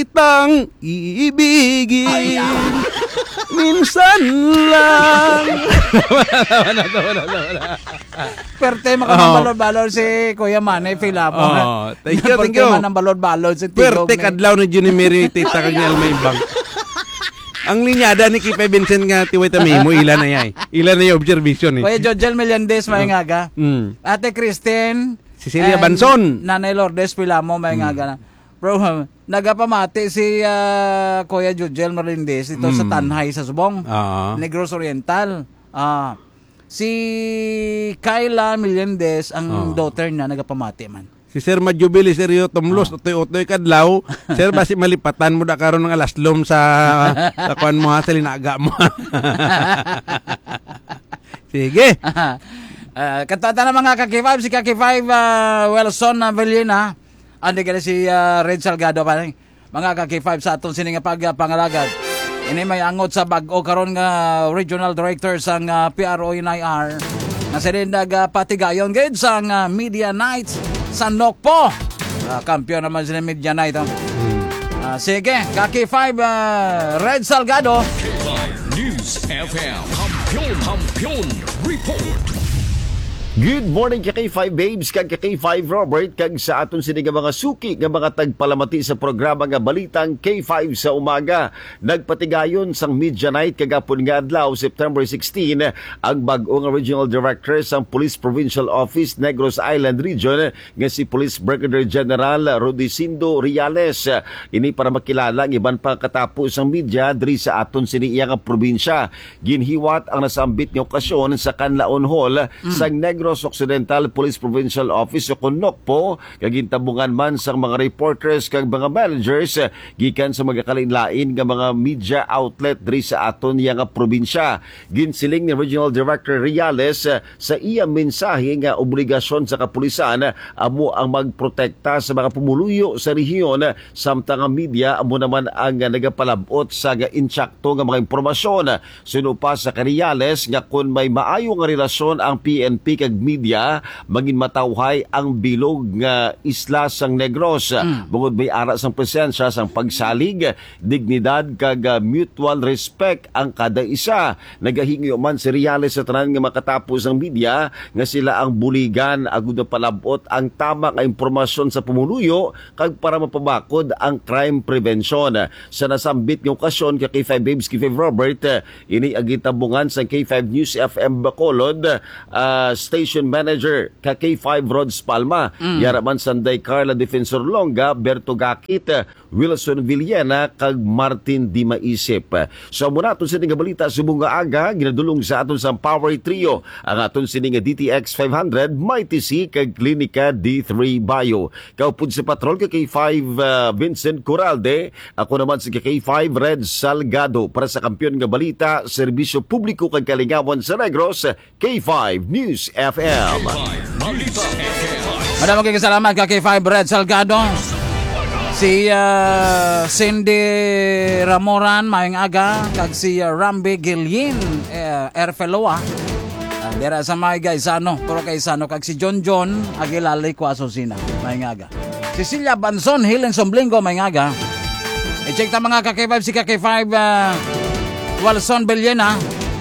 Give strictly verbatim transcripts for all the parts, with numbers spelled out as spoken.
kitang iibigin. Minsan lang. Wala, wala, wala, wala. Perte makabalod-balod si Kuya Manny Filamo. Oh, thank you, thank you. Perte man ang balod-balod si Tigog. Perte kadlaw ni Juni Mary tita kag ni Almay Bang. Ang linyada ni Kipay Vincent nga tiway tamimo ila na yay. Ila na yung observation eh. Kuya Jojel Melendez may ngaga. Mm. Ate Christine Cecilia Banson. Nanay Lourdes Filamo may mm. ngaga na. Bro, nagapamati si uh, Kuya Jojel Melendez ito mm. sa Tanhay sa Subong. Uh-huh. Negros Oriental. Ah. Uh, si Kyla Melendez ang uh-huh. daughter niya nagapamati man. Si Sir Majubili, Sir Yo Tumlos, utoy-utoy kadlaw. Sir, basi malipatan mo da karon ng alaslom sa sa kuan mo ha, sa linaga mo. Sige. Uh, Katata na mga Kaki five, si Kaki five uh, Wilson na uh, Villena. Andi ka si uh, Red Salgado pa. Mga Kaki five sa atong sining pag uh, pangalagad. Ini may angot sa bag-o karon nga regional director sang uh, P R O N I R. Na sa rin nagpatigayon gayud sang uh, Media Nights sa Nokpo. Uh, kampiyon naman sila Media Night. Oh. Hmm. Uh, sige, Kaki five uh, Red Salgado. K five News F M. Kampiyon, kampiyon, report. Good morning kay K five Babes, kag K five Robert, kag sa aton sini nga mga suki nga mga tagpalamati sa programa nga Balitang K five sa umaga. Nagpatigayon sang Media Night kagapon nga adlaw September sixteen ang bag-o nga Regional Director sang Police Provincial Office Negros Island Region nga si Police Brigadier General Rodicindo Riales. Ini para makilala ang iban pa katapos ang media diri sa aton sini iya nga probinsya. Ginhiwat ang nasambit nga okasyon sa Canlaon Hall mm. sang Negros Occidental Police Provincial Office o Nokpo, kagintabungan man sa mga reporters kag mga managers gikan sa mga kalain-lain nga mga media outlet diri sa aton nga probinsya. Ginsiling ni Regional Director Riales sa iya mensahe nga obligasyon sa kapulisan amo ang magprotekta sa mga pumuluyo sa rehiyon, samtang ang media amo naman ang nagapalabot sa insakto nga mga impormasyon. Sinupa sa Riales nga kung may maayo nga relasyon ang P N P kag media, maging matawhay ang bilog nga isla sang Negros. Mm. Bungod may ara sang presensya sang pagsalig, dignidad kag uh, mutual respect ang kada isa. Nagahingyo man si Riales sa tanan nga makatapos ang media nga sila ang buligan agud na palabot ang tama nga impormasyon sa pumuluyo kag para mapabakod ang crime prevention. Sa nasambit nga okasyon kay K five Babes, K five Robert, ini ang gitabungan sa K five News F M Bacolod, uh, Station Manager ka K five Rods Palma, mm. Yaraman Sanday Carla Defensor Longa, Berto Gakit, Wilson Villena kag Martin Di Maisip. So muna aton sining balita subong nga aga ginadulong sa aton sa Power Trio ang aton sining D T X five hundred Mighty C kag Klinika D three Bio. Kaupod sa patrol ka K five uh, Vincent Coralde, ako naman si K five Red Salgado para sa kampiyon nga balita, serbisyo publiko kag kalingawan sa Negros, K five News F M. Madamang kayong salamat ka K five Red Salgado. Si uh, Cindy Ramoran mayang aga kag si uh, Rambe Gilyin uh, Erfeloa. Uh, dira sa may Gaisano, pero Gaisano kag si John John Aguilalay ko Asosina mayang aga. Cecilia Banson Hilen Somblingo mayang aga. I-check ta mga ka K five si K five uh, Wilson Villena.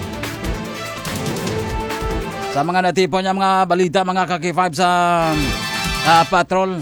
Sa mga natipo niya mga balita mga K five sa uh, patrol.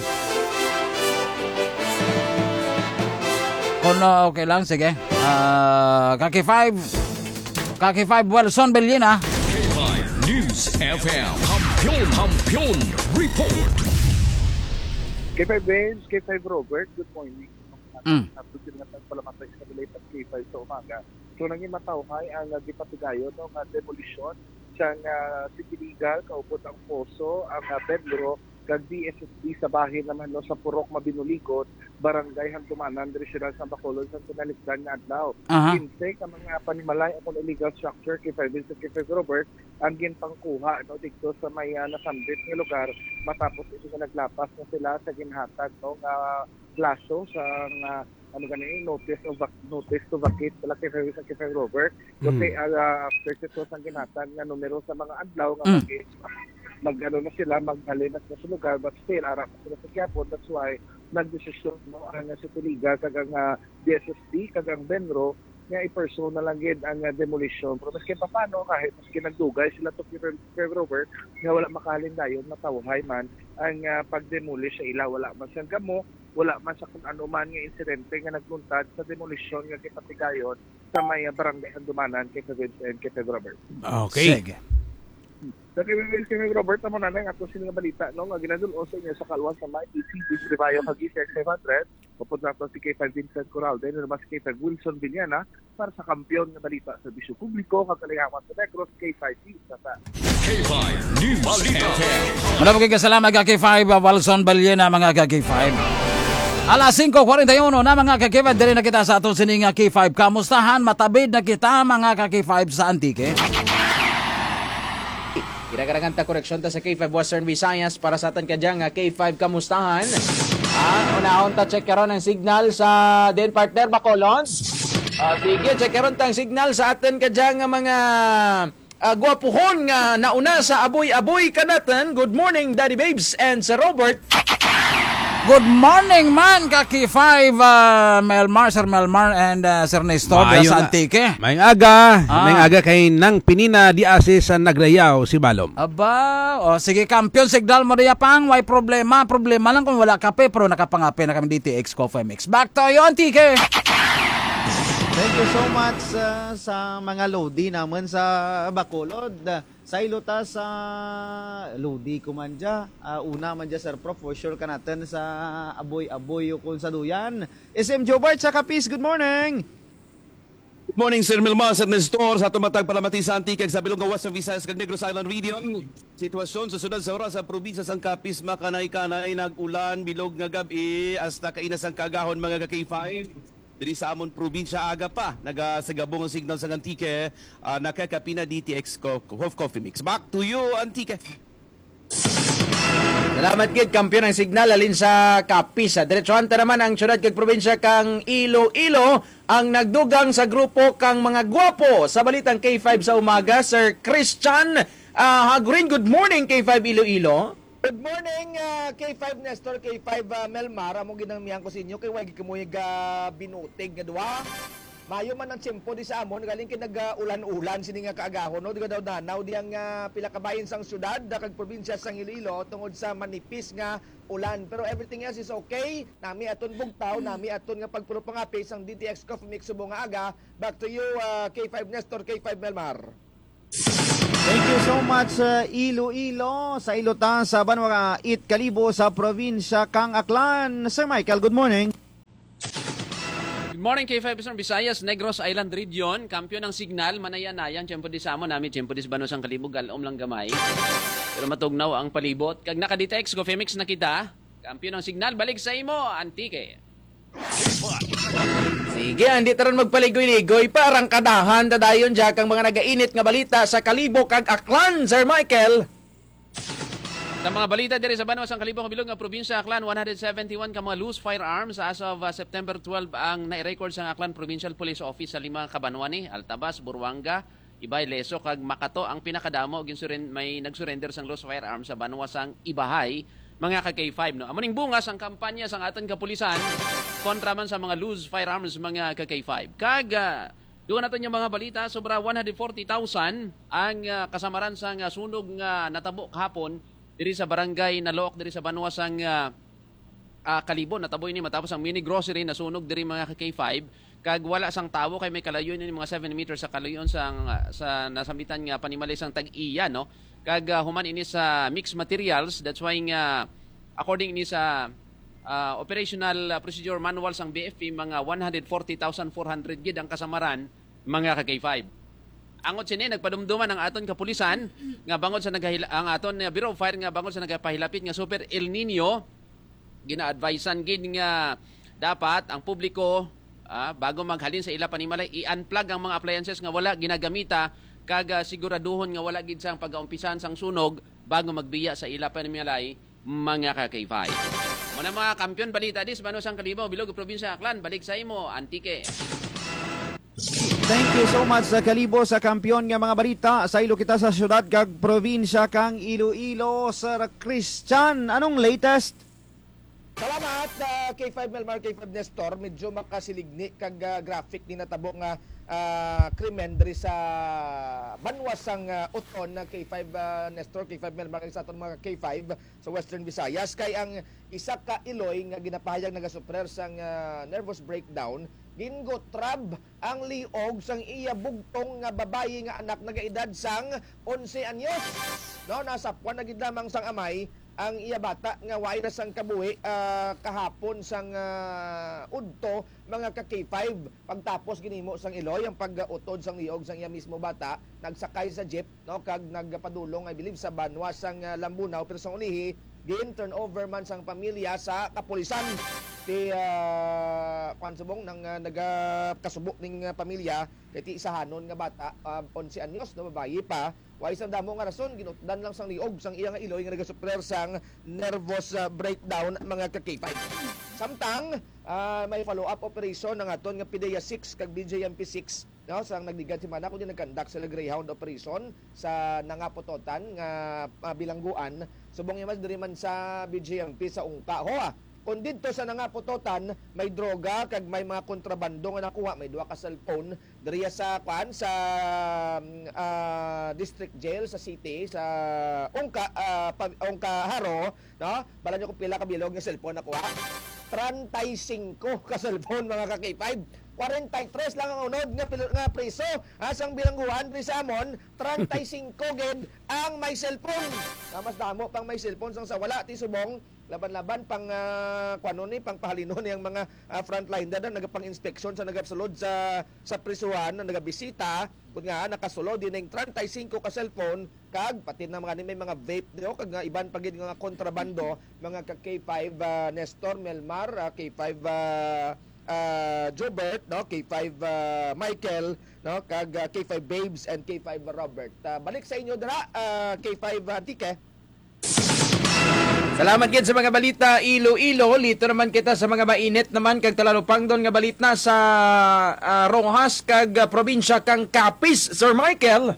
Kung uh, okay lang, sige. Uh, K five K five Wilson Villena. K five News F M. Kampiyon, kampiyon, report. K five Babes, K five Robert, good morning. Mm. At doon nga palamatay sa kabilaytang K five sa umaga. So nanging matawhay ang uh, gipatigayon no, nga demolisyon siyang uh, City Legal, kaupot ang Poso, ang uh, Bedro, kag D S S D sa bahin naman no, sa Purok Mabinuligot, Barangay Hantumanan, diri sila sa Bacolod, sa Sinalikdan nga adlaw. Uh-huh. Kinsay ka mga panimalay akong illegal structure, K five Vincent, K five Robert, ang ginpangkuha no, dito sa may uh, nasambit nga lugar, matapos ito nga naglapas na sila sa ginhatag no, nga plaso sa uh, ano ganin notice of notice to vacate pala kay Ferris at kay Ferris Robert. So mm. uh, after ito sang ginhatag nga numero sa mga adlaw nga mm. mag-ano na sila, maghalinas na sa lugar, but still, arap na sila sa Quiapo. That's why, nag-desisyon mo ang uh, City Legal, kagang uh, D S S D, kagang Benro, nga i-personal na lang gid ang uh, demolition. Pero maski pa paano, kahit maski nagdugay sila to Kay Robert, nga wala makalin dayon, matawhay man, ang uh, pag-demolish sa ila, wala man siyang gamo, wala man sa kung ano man nga insidente nga nagluntad sa demolition nga kay Patigayon sa may uh, barangay Handumanan kay Vincent kay Robert. Okay. Sige. Sa kay Vincent Robert, naman na nga ato sila nga balita, no? Nga ginadulon sa inyo sa kalwan sa may P C B Rivayo Kagisek five hundred, Pupod na si K five Vincent Corralde, na naman si K five Wilson Villana para sa kampiyon nga balita sa bisyo publiko, kagalihaman sa Negros, K five News. K five News F M. Maraming kasalamat ka K five, uh, Walson Balyena, mga ka K five. Alas five forty-one na mga ka K five, dali na kita sa atong sining K five. Kamustahan, matabid na kita mga ka K five sa Antique. Kinakaragan ta koreksyon ta sa K five Western Visayas para sa atan kadyang nga K five kamustahan. Ah, unahon ta check karon ang signal sa din partner Bacolod. Ah, sige, check karon tang signal sa atan kadyang nga mga uh, gwapuhon nga nauna sa aboy-aboy kanatan. Good morning Daddy Babes and Sir Robert. Good morning man ka K five, uh, Melmar, Sir Melmar and uh, Sir Nestor Maayo sa nga. Antique. May aga, Ah. may aga kay nang pinina di ase sa Nagrayaw si Balom. Aba, o sige kampiyon signal mo diya pang, may problema, problema lang kung wala kape pero nakapangape na kami D T X Coffee Mix. Back to you Antique. Thank you so much uh, sa mga lodi naman sa Bacolod. Uh, sa ilota sa lodi ko man dya. Uh, una man dya, Sir Prof, for sure ka natin sa aboy-aboy kung sa duyan. S M Jobart sa Kapis, good morning! Good morning, Sir Milma, Sir Nestor, sa tumatag palamati sa Antique, sa Bilonga Western Visayas, kag Negros Island Region. Sitwasyon sa sunod sa oras sa probinsya sang Capiz, makanay-kanay, nag-ulan, bilog nga gabi, hasta kainas ang kagahon mga ka K five. Diri sa amon probinsya aga pa, nagasagabong ang signal sa Antique, uh, nakakapina D T X Co- Co- Coffee Mix. Back to you, Antique. Salamat gid kampiyon ang signal alin sa Capiz. Diretsuhan ta naman ang syudad kag probinsya kang Iloilo ang nagdugang sa grupo kang mga gwapo sa balitang K five sa umaga. Sir Christian uh, Hagurin, good morning K five Iloilo. Good morning, uh, K five Nestor, K five uh, Melmar. Amo ginangmihan ko sa inyo kay wagi kamoy ga binutig nga duwa. Mayo man ang tiyempo di sa amon galing kay nag-ulan-ulan sini nga kaagahon no diga daw danaw diyang uh, pila ka bahin sang syudad kag probinsya sang Iloilo tungod sa manipis nga ulan. Pero everything else is okay. Nami aton bugtaw, nami aton nga pagpurupangapi sang D T X Coffee Mix subong nga aga. Back to you uh, K five Nestor, K five Melmar. Thank you so much, uh, Iloilo. Sa ilota sa Banwa It Kalibo sa probinsya kang Aklan. Sir Michael, good morning. Good morning K five Western Visayas, Negros Island Region. Kampiyon ng signal, manaya-nayang, tiyempo di samo namin, tiyempo di sa Banos ang Kalibog, galom lang gamay. Pero matugnaw ang palibot. Kag nakaditex, Coffee Mix na kita. Kampiyon ng signal, balik sa imo, Antique. Sige, hindi taron magpaligoy-ligoy parang kadahan dadayon dya kang mga nagainit nga balita sa Kalibo kag Aklan, Sir Michael. Sa mga balita diri sa Banos ang Kalibog Bilog nga probinsya Aklan, one hundred seventy-one ka mga loose firearms as of uh, September twelve ang nai-record sa Aklan Provincial Police Office sa lima kabanwa ni Altabas, Buruanga, Ibay, Leso kag Makato ang pinakadamo ginsuren may nagsurrender sang loose firearms sa banwa sang Ibahay mga ka K five no. Amoning bungas ang kampanya sang aton kapulisan kontra man sa mga loose firearms mga ka K five. Kag uh, doon natin yung mga balita, sobra one hundred forty thousand ang uh, kasamaran sang uh, sunog nga uh, natabo kahapon diri sa barangay Nalook diri sa banwa sang uh, uh, Kalibo. Nataboy ni matapos ang mini grocery na sunog diri mga ka K five. Kag wala sang tawo kay may kalayon ni mga seven meters sa kalayon sang uh, sa nasambitan nga panimalay sang tag-iya no. Kag uh, human ini sa mixed materials, that's why nga according ini sa uh, operational uh, procedure manual sang B F P mga one hundred forty thousand four hundred gid ang kasamaran mga ka K five. Angot sini nagpadumduman ang aton kapulisan nga bangod sa nagahila ang aton uh, Bureau of Fire nga bangod sa nagapahilapit nga super El Nino, gina-advisean gid nga dapat ang publiko uh, bago maghalin sa ila panimalay i-unplug ang mga appliances nga wala ginagamita kag uh, siguraduhon nga wala gid sang pag-aumpisan sang sunog bago magbiya sa ila panimalay mga ka K five. Muna mga kampiyon balita dis Banos ang Kalibo, Bilog probinsya Aklan, balik sa imo Antique. Thank you so much sa kalibo sa kampiyon nga mga balita. Sa ilo kita sa syudad kag probinsya kang Iloilo, Sir Christian. Anong latest? Salamat uh, K five Melmar, K five Nestor. Medyo makasiligni kag uh, graphic ni natabo nga uh, krimen diri sa banwasang uh, uton na K five uh, Nestor, K five Melmar kag sa aton mga K five sa Western Visayas kay ang isa ka Iloy nga ginapahayag nagasuprer sang uh, nervous breakdown gingotrab ang liog sang iya bugtong nga babayi nga anak nagaedad sang eleven anyos. No, nasa puwan na gid lamang sang amay ang iya bata nga way na sang kabuhi uh, kahapon sang uh, udto mga ka K five pagtapos ginimo sang Iloy ang pag-utod sang liog sang iya mismo bata nagsakay sa jeep no kag nagpadulong I believe sa banwa sang uh, Lambunaw pero sa ulihi gin turnover man sang pamilya sa kapulisan ti uh, pansubong nang uh, nagakasubok ning uh, pamilya kay ti isahanon nga bata uh, eleven anyos no babayi pa way sa damo nga rason ginutdan lang sang liog sang iya nga Iloy nga nagasuprer sang nervous uh, breakdown mga ka K five. Samtang uh, may follow-up operation ng aton nga P D E A six kag B J M P six no sang nagdigad si mana kun nagkandak sila Greyhound operation sa nangapototan nga uh, bilangguan subong yaman diri man sa B J M P sa Ungka ho ah. Kung dito sa nangapototan may droga kag may mga kontrabando nga nakuha may duha ka cellphone diri sa kwan sa uh, district jail sa city sa Ungka uh, Ungka Haro no bala nyo kung pila ka bilog nga cellphone nakuha thirty-five ka cellphone mga ka K five forty-three lang ang unod nga, nga preso asang bilangguhan diri sa amon thirty-five gid ang may cellphone na mas damo pang may cellphone sang sa wala ti subong laban-laban pang uh, kwano ni pang pahalino ni ang mga uh, frontliner na nagapang inspeksyon sa nagasulod sa sa prisuhan na nagabisita kun nga nakasulod din ning thirty-five ka cellphone kag pati na mga ni may mga vape dio kag nga iban pagid nga kontrabando mga ka K five uh, Nestor Melmar uh, K five uh, uh, Jobert no K five uh, Michael no kag uh, K five Babes and K five Robert. Uh, balik sa inyo dira uh, K five uh, Tike. Salamat gid sa mga balita Iloilo. Lito naman kita sa mga mainit naman kag talalupang doon nga balita sa uh, Rojas kag uh, probinsya kang Capiz. Sir Michael.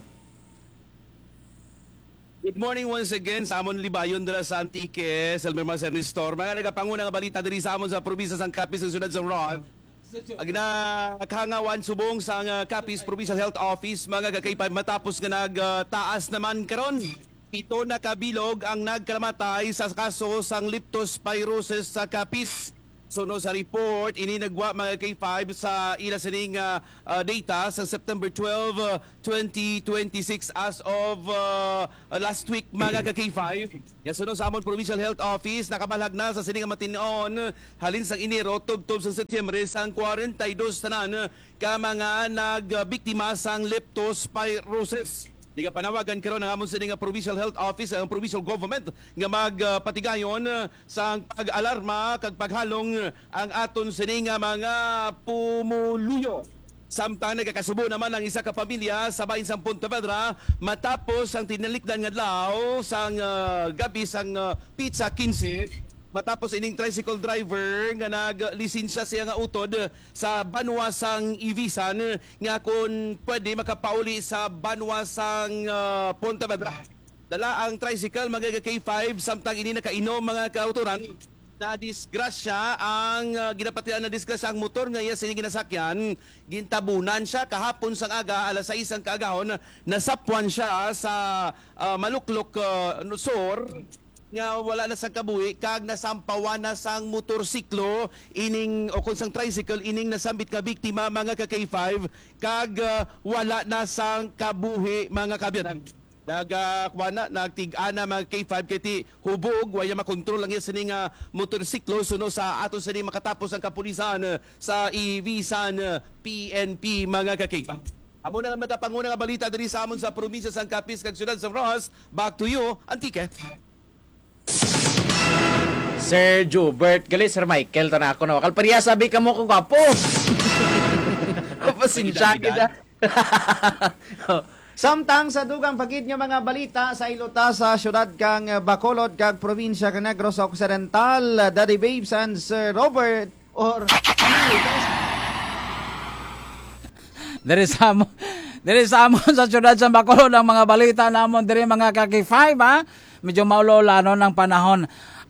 Good morning once again sa amon libayon dala sa Antique, Selmer Maser Nestor. Mga nagapanguna nga balita diri sa amon sa probinsya sang Capiz sa sunod sa Ron. Ag naghangawan subong sa uh, Capiz Provincial Health Office mga kakaypay matapos nga nagtaas uh, naman karon. Pito na kabilog ang nagkalamatay sa kaso sang leptospirosis sa Capiz. Suno sa report, ini nagwa mga K five sa ila sining uh, uh, data sa September twelfth, uh, twenty twenty-six as of uh, last week mga ka K five. Yan suno sa amon Provincial Health Office, nakabalag na sa sining matinon halin sang Enero tubtob sa Setyembre sang forty-two tanan ka mga nagbiktima sang leptospirosis. Di ka panawagan karon ng amon sa nga Provincial Health Office ang provincial government nga magpatigayon uh, sa pag-alarma kag paghalong ang aton sini nga mga pumuluyo. Samtang nagakasubo naman ang isa ka pamilya sa bahin sang Ponte Vedra matapos ang tinalikdan nga adlaw sang uh, gabi sang uh, Pizza fifteen. Matapos ining tricycle driver nga naglisensya siya nga utod sa banwasang Ibisan nga kung pwede makapauli sa banwasang uh, Ponte Vedra. Dala ang tricycle mga K five samtang ini nakainom mga kauturan na disgrasya ang uh, ginapatian na disgrasya ang motor nga iya sining ginasakyan gintabunan siya kahapon sang aga alas sais ang kaagahon nasapwan siya sa uh, Maluklok uh, Nosor nga wala na sang kabuhi kag nasampawan na sang motorsiklo ining o kung sang tricycle ining nasambit ka biktima mga ka K five kag uh, wala na sang kabuhi mga kabyan. Nagakwana nagtig-ana mga K five kay ti hubog waya makontrol lang yan sining uh, motorsiklo suno sa ato sining makatapos ang kapulisan uh, sa Ibisan uh, P N P mga ka K five. Amo na nga matapanguna nga balita diri sa amon sa probinsya sang Capiz kag siyudad sa Rojas. Back to you, Antique. Sir Jobert, gali Sir Michael, tanako na. Kalpariya, sabi ka mo kung kapo. Pasensya kita. Samtang sa dugang pagid nga mga balita sa ilota sa syudad kang Bacolod kag probinsya kang Negros Occidental, Daddy Babes and Sir Robert or Diri sa amon, diri sa amon sa syudad sa Bacolod ang mga balita namon diri mga kaki five ha. Medyo maulolanon ng panahon.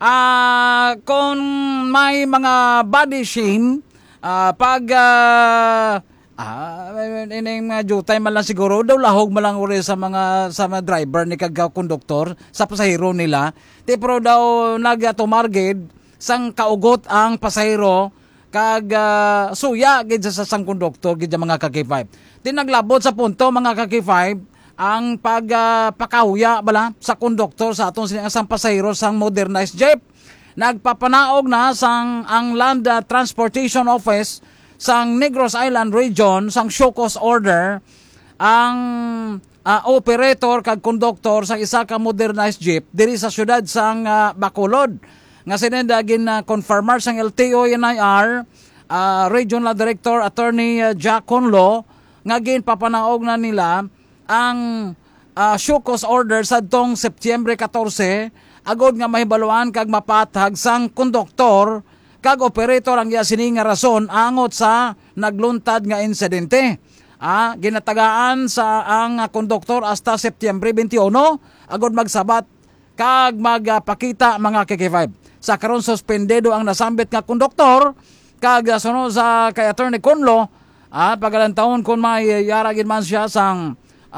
Ah, kung may mga body shame, ah, pag ah, ah ining mga jutay man lang siguro daw lahog man lang uri sa mga sa mga driver ni kag konduktor sa pasahero nila. Ti pero daw nagatumargid sang kaugot ang pasahero kag uh, suya gid sa sang konduktor gid mga kaki five. Tinaglabot sa punto mga kaki five ang pagpakahuya uh, bala sa konduktor sa atong sang pasahero sang modernized jeep. Nagpapanaog na sang ang Land uh, Transportation Office sang Negros Island Region sang show cause order ang uh, operator kag konduktor sa isa ka modernized jeep diri sa syudad sang uh, Bacolod. Nga sinenda gin uh, confirmer sang L T O N I R uh, Regional Director Attorney uh, Jack Conlo nga gin papanaog na nila ang uh, show cause order sadtong Setyembre fourteen agod nga mahibaluan kag mapatag sang konduktor kag operator ang yasini nga rason angot sa nagluntad nga insidente. Ah, ginatagaan sa ang uh, konduktor hasta Setyembre twenty-one agod magsabat kag magpakita uh, mga K K five. Sa karon suspendido ang nasambit nga konduktor kag uh, sunod sa kay Attorney Conlo ah, pagalan taon kung may yaragin man siya sang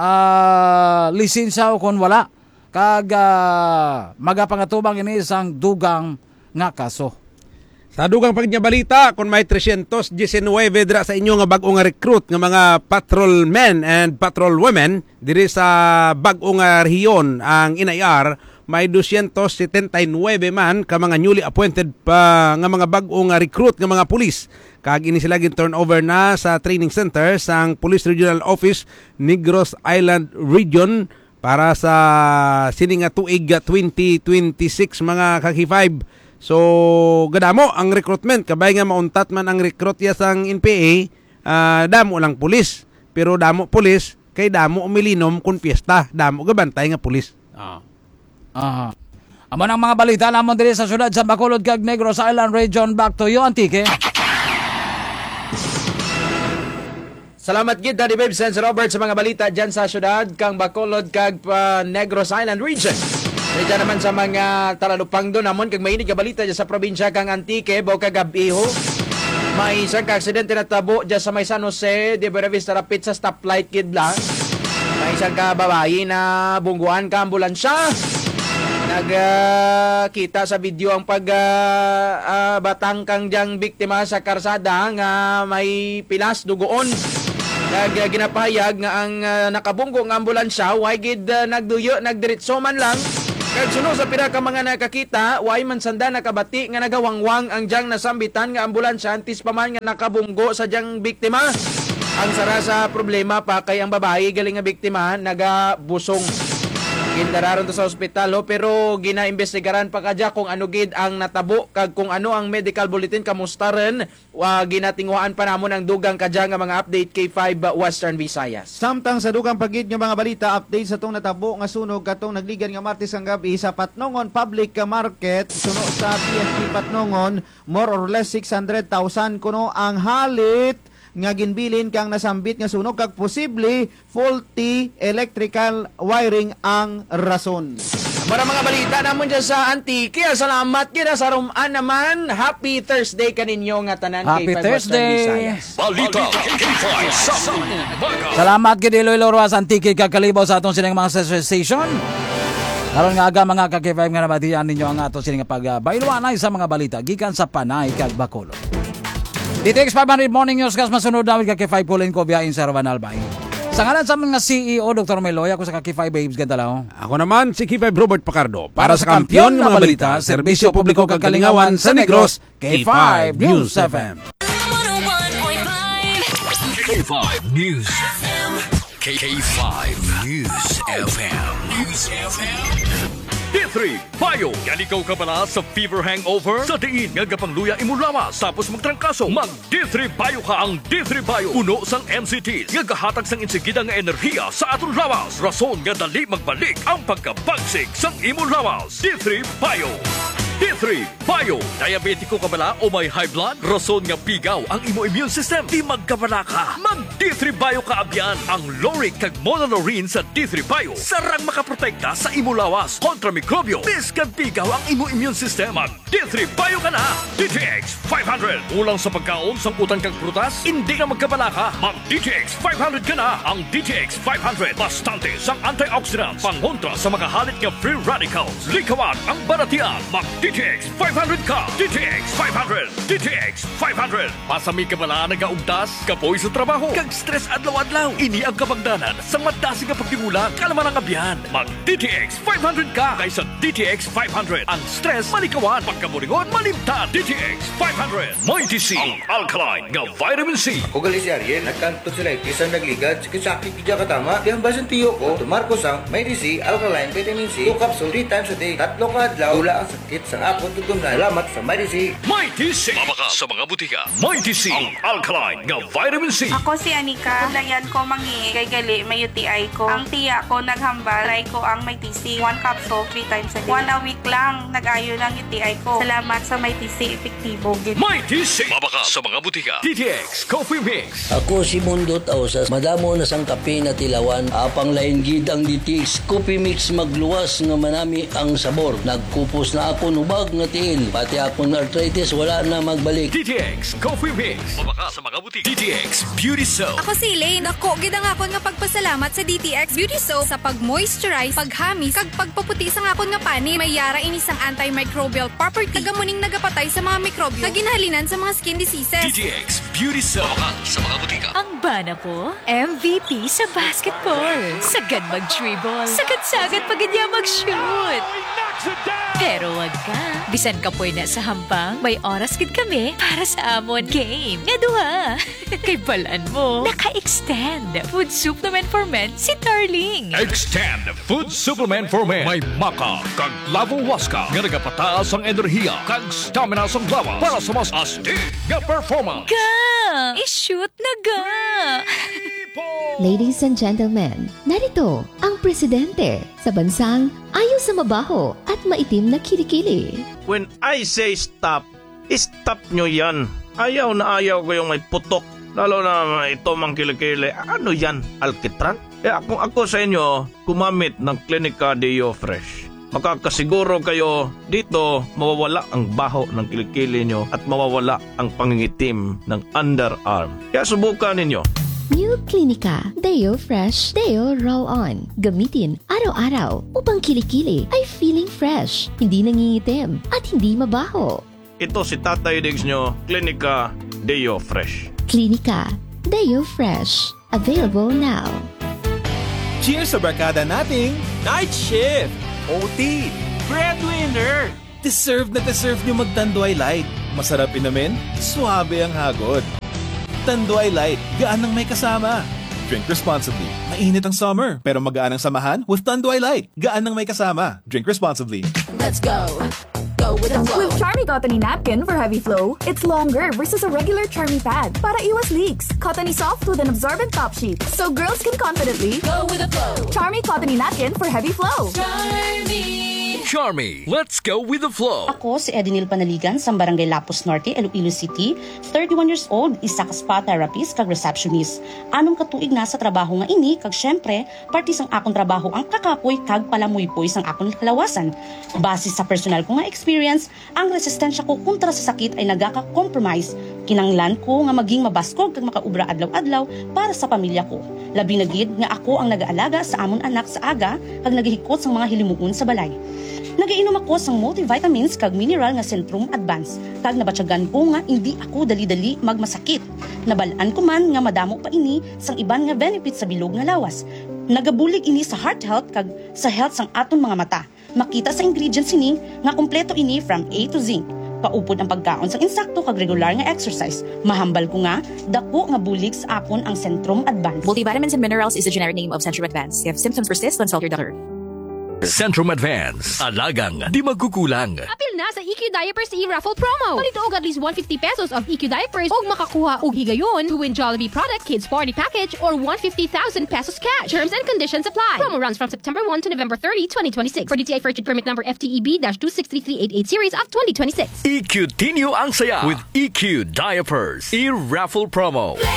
uh, lisensya o kung wala kag uh, magapangatubang ini sang dugang nga kaso. Sa dugang pagnya-balita, kung may three nineteen dira sa inyo nga bag-o nga recruit nga mga patrolmen and patrolwomen diri sa bag-o nga rehiyon ang N I R, may two seventy-nine man ka mga newly appointed pa nga mga bag-o nga recruit nga mga pulis. Kag ini sila gin turnover na sa training center sang Police Regional Office Negros Island Region para sa sining nga tuig twenty twenty-six mga kaki five. So, gadamo ang recruitment. Kabay nga mauntat man ang recruit ya sang N P A, uh, damo lang pulis. Pero damo pulis, kay damo umilinom kung piyesta. Damo gabantay nga pulis. Ah. Aha. Amo nang mga balita namon diri sa syudad sa Bacolod kag Negros Island Region. Back to you, Antique. Salamat gid Daddy Babe Sense Robert sa mga balita dyan sa syudad kang Bacolod kag uh, Negros Island Region. Diyan naman sa mga talalupang doon namon kag mainit ka balita dyan sa probinsya kang Antique, Bau Cagabiho. May isang ka-aksidente na tabo dyan sa may San Jose, de Buena Vista Rapid sa stoplight kidla. May isang kababayi na bungguan ka ambulansya. Nagkita uh, sa video ang pag uh, uh, batang kang diyang biktima sa karsada nga may pilas dugoon. Nag uh, ginapahayag nga ang uh, nakabunggo ng ambulansya, way gid uh, nagduyo, nagdiritso man lang. Kag sunod sa pira ka mga nakakita, way man sanda nakabati nga nagawangwang ang diyang nasambitan nga ambulansya antis pa man nga nakabunggo sa diyang biktima. Ang sara sa problema pa kay ang babae galing nga biktima nagabusong. Gindararon to sa ospital ho, pero ginaimbestigaran pa kadya kung ano gid ang natabo kag kung ano ang medical bulletin kamusta rin. Uh, ginatingwaan pa namon ang dugang kadya nga mga update K five Western Visayas. Samtang sa dugang pagid nga mga balita, update sa tong natabo nga sunog katong nagligan nga Martes ang gabi sa Patnongon Public Market. Suno sa P S P Patnongon, more or less six hundred thousand kuno ang halit nga ginbilin kang nasambit nga sunog kag posible faulty electrical wiring ang rason. Para mga balita namon dyan sa Antique, salamat gina sa rumaan naman. Happy Thursday kaninyo nga tanan. Happy K five Thursday. Balita K five sa Umaga. Salamat gid Iloilo Ruas Antique kag kalibaw sa atong sining mga station. Karon nga aga mga ka-K five nga nabatian ninyo ang atong sining pagbayloanay sa mga balita gikan sa Panay kag Bacolod. D T X five hundred Morning News kas masunod namin ka K five Pulin ko biyain sa Ravan Albay. Sa ngalan sa mga C E O, Doctor Meloy, ako sa K five Babes, ganda lang. Ako naman si K five Robert Pacardo. Para, para sa kampiyon ng mga balita, serbisyo publiko kag kalingawan sa Negros, K five News F M. K five News F M. K five News F M. News F M. D three Bayo. Yan ikaw ka pala sa fever hangover? Sa diin nga gapangluya imo lawas tapos magtrangkaso. Mag D three Bayo ka ang D three Bayo. Uno sang M C Ts nga gahatag sang insigida nga enerhiya sa aton lawas. Rason nga dali magbalik ang pagkabagsik sang imo lawas. D three Bayo. D three Bio. Diabetiko ka bala o may high blood? Rason nga pigaw ang imo immune system. Di magkabala ka. Mag D three Bio ka abyan. Ang Loric kag Monolorine sa D three Bio sarang makaprotekta sa imo lawas kontra mikrobyo. Biskan pigaw ang imo immune system. Mag D three Bio ka na. D T X five hundred. Ulang sa pagkaon sang utang kag prutas, hindi na magkabala ka. Mag D T X five hundred ka na. Ang D T X five hundred bastante sang antioxidants pangontra sa makahalit nga free radicals. Likawan ang baratian. Mag D T X five hundred ka. D T X five hundred. D T X five hundred. Pasami ka bala nagaugtas, kapoy sa trabaho, kag stress adlaw-adlaw. Ini ang kabagdanan sa madasig nga pagtingulang kalaman ang abyan. Mag D T X five hundred ka kaysa D T X five hundred. Ang stress malikawan, pagkaburingon malimtan. D T X five hundred. Mighty C, ang alkaline nga vitamin C. Ako gali si Ariel, nagkanto sila isang nagligad, sakit kidya katama. Di ang basan tiyo ko, tumarko sang Mighty C, alkaline vitamin C, two capsule three times a day, tatlo ka adlaw, wala ang sakit sa akong tutungan. Salamat sa Mighty C. Mighty C. Mabaka sa mga butika. Mighty C, ang alkaline nga vitamin C. Ako si Anika. Layan ko mangi kay gali may U T I ko. Ang tiya ko naghambal. Try ko ang Mighty C. One capsule, three times a day. One a week lang. Nag-ayo ng U T I ko. Salamat sa Mighty C. Epektibo. Mighty C. Mabaka sa mga butika. D T X Coffee Mix. Ako si Mundo Tausas. Madamo na sang kape na tilawan. Apang lain gid ang D T X Coffee Mix magluwas nga manami ang sabor. Nagkupos na ako nubag nga tiil. Pati akong arthritis wala na magbalik. D T X Coffee Mix. Mabaka sa mga butika. D T X Beauty Soap. Ako si Elaine. Ako gid ang akon nga pagpasalamat sa D T X Beauty Soap sa pag-moisturize, paghamis, kag pagpaputi sa akon nga pani. May yara ini sang antimicrobial property. Nagamuning nagapatay sa mga mikrobyo nga ginhalinan sa mga skin diseases. D T X Beauty Soap. Mabaka sa mga butika. Ang bana ko, M V P sa basketball. Sagad mag-dribble. Sagad-sagad pag niya mag-shoot. Pero wag ka. Bisan ka po na sa hampang, may oras gid kami para sa amon game. Nga duha. Kay balaan mo, naka-extend. Food supplement for men si Darling. Extend Food Supplement for Men. May maka, kag lavo waska, nga nagapataas ang enerhiya, kag stamina sa lawas para sa mas astig nga performance. Ga! I-shoot na ga! Ladies and gentlemen, narito ang presidente sa bansang ayaw sa mabaho at maitim na kilikili. When I say stop, stop nyo yan. Ayaw na ayaw ko yung may putok. Lalo na ito mang kilikili. Ano yan? Alkitran? Eh kung ako sa inyo, kumamit ng Clinica Deo Fresh. Makakasiguro kayo dito mawawala ang baho ng kilikili nyo at mawawala ang pangingitim ng underarm. Kaya subukan ninyo. New Clinica Deo Fresh Deo Roll-On. Gamitin araw-araw upang kilikili ay feeling fresh, hindi nangingitim at hindi mabaho. Ito si Tatay Diggs nyo, Clinica Deo Fresh. Clinica Deo Fresh. Available now. Cheers sa barkada nating Night Shift, O T, Breadwinner. Deserve na deserve nyo magtanduay light. Masarap inamin, suabe ang hagod. Tanduay Light, gaan ng may kasama. Drink responsibly. Mainit ang summer, pero magaan ang samahan with Tanduay Light. Gaan ng may kasama. Drink responsibly. Let's go. Go with the flow. With Charmy Cottony Napkin for heavy flow, it's longer versus a regular Charmy pad para iwas leaks. Cottony soft with an absorbent top sheet, so girls can confidently go with the flow. Charmy Cottony Napkin for heavy flow. Charmy. Charmy, let's go with the flow. Ako si Edinil Panaligan sa Barangay Lapus Norte, Iloilo City. thirty-one years old, isa ka spa therapist kag receptionist. Anong katuig na sa trabaho nga ini kag syempre, parti sang akong trabaho ang kakapoy kag palamuypoy sang akong kalawasan. Base sa personal ko nga experience, ang resistensya ko kontra sa sakit ay nagaka-compromise. Kinanglan ko nga maging mabaskog kag makaubra adlaw-adlaw para sa pamilya ko. Labi na gid nga ako ang nag-aalaga sa amon anak sa aga kag nagahikot sang mga hilimuon sa balay. Nagainom ako sang multivitamins kag mineral nga Centrum Advance. Kag nabatyagan ko nga hindi ako dali-dali magmasakit. Nabalaan ko man nga madamo pa ini sang iban nga benefits sa bilog nga lawas. Nagabulig ini sa heart health kag sa health sang aton mga mata. Makita sa ingredients ini nga kompleto ini from A to Z. Paupod ang pagkaon sang insakto kag regular nga exercise. Mahambal ko nga dako nga bulig sa akon ang Centrum Advance. Multivitamins and minerals is the generic name of Centrum Advance. If symptoms persist, consult your doctor. Centrum Advance. Alagang di magkukulang. Apil na sa E Q Diapers e-raffle promo. Palito og at least one hundred fifty pesos of E Q Diapers og makakuha og higayon to win Jollibee product kids party package or one hundred fifty thousand pesos cash. Terms and conditions apply. Promo runs from September first to November thirtieth, twenty twenty-six. For D T I Purchase Permit number F T E B two six three three eight eight series of twenty twenty-six. E Q Tinyo ang saya with E Q Diapers e-raffle promo.